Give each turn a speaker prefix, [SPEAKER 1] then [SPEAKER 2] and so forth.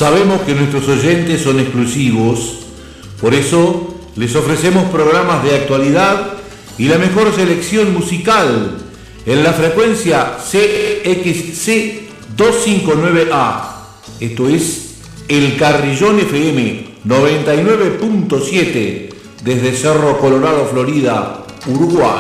[SPEAKER 1] Sabemos que nuestros oyentes son exclusivos, por eso les ofrecemos programas de actualidad y la mejor selección musical en la frecuencia CXC 259A. Esto es El Carrillón FM 99.7 desde Cerro Colorado, Florida, Uruguay.